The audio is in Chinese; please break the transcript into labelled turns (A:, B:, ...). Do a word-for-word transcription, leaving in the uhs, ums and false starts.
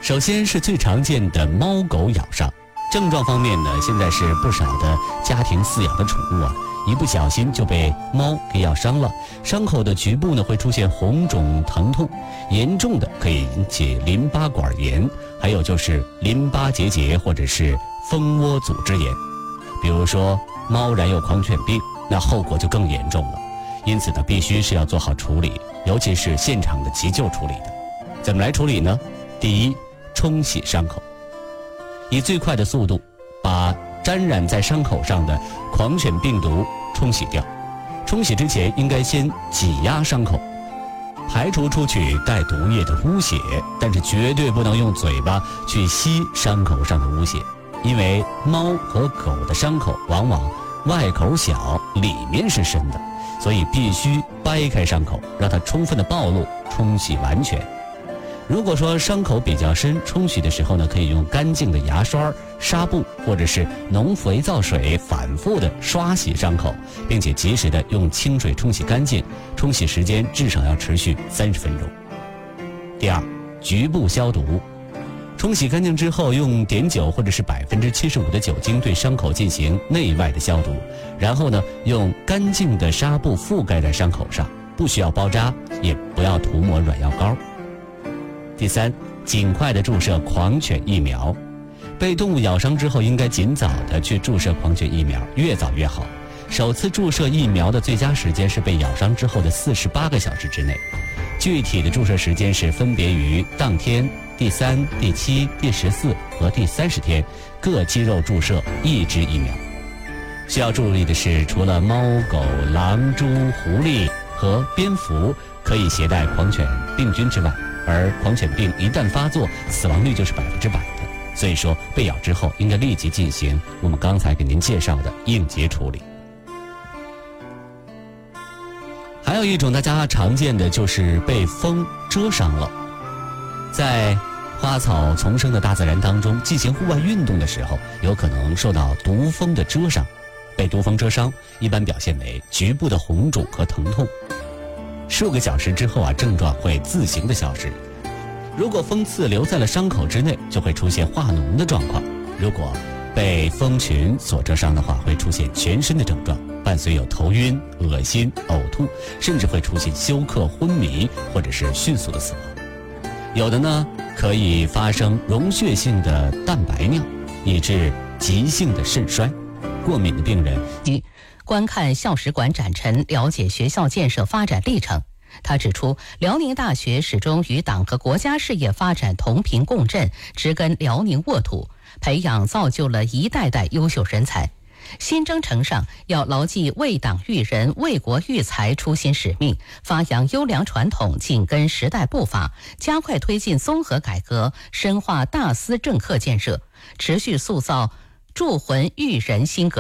A: 首先是最常见的猫狗咬伤，症状方面呢，现在是不少的家庭饲养的宠物啊，一不小心就被猫给咬伤了，伤口的局部呢会出现红肿疼痛，严重的可以引起淋巴管炎，还有就是淋巴结节或者是蜂窝组织炎。比如说猫染有狂犬病，那后果就更严重了，因此呢必须是要做好处理，尤其是现场的急救处理的。怎么来处理呢？第一，冲洗伤口，以最快的速度把沾染在伤口上的狂犬病毒冲洗掉。冲洗之前应该先挤压伤口，排除出去带毒液的污血，但是绝对不能用嘴巴去吸伤口上的污血，因为猫和狗的伤口往往外口小，里面是深的，所以必须掰开伤口，让它充分的暴露，冲洗完全。如果说伤口比较深，冲洗的时候呢，可以用干净的牙刷、纱布或者是浓肥皂水反复的刷洗伤口，并且及时的用清水冲洗干净，冲洗时间至少要持续三十分钟。第二，局部消毒，冲洗干净之后，用碘酒或者是百分之七十五的酒精对伤口进行内外的消毒，然后呢，用干净的纱布覆盖在伤口上，不需要包扎，也不要涂抹软药膏。第三，尽快的注射狂犬疫苗。被动物咬伤之后，应该尽早的去注射狂犬疫苗，越早越好。首次注射疫苗的最佳时间是被咬伤之后的四十八个小时之内，具体的注射时间是分别于当天、第三、第七、第十四和第三十天各肌肉注射一支疫苗。需要注意的是，除了猫、狗、狼、猪、狐狸和蝙蝠可以携带狂犬病菌之外，而狂犬病一旦发作，死亡率就是百分之百的。所以说，被咬之后应该立即进行我们刚才给您介绍的应急处理。还有一种大家常见的就是被风蛰伤了。在花草丛生的大自然当中，进行户外运动的时候，有可能受到毒蜂的蛰伤。被毒蜂蛰伤一般表现为局部的红肿和疼痛，数个小时之后啊，症状会自行的消失。如果蜂刺留在了伤口之内，就会出现化脓的状况。如果被蜂群所蛰伤的话，会出现全身的症状，伴随有头晕、恶心、呕吐，甚至会出现休克、昏迷或者是迅速的死亡。有的呢，可以发生溶血性的蛋白尿，以致急性的肾衰。过敏的病人
B: 观看校史馆展陈，了解学校建设发展历程。他指出，辽宁大学始终与党和国家事业发展同频共振，植根辽宁沃土，培养造就了一代代优秀人才。新征程上要牢记为党育人、为国育才初心使命，发扬优良传统，紧跟时代步伐，加快推进综合改革，深化大思政课建设，持续塑造铸魂育人新格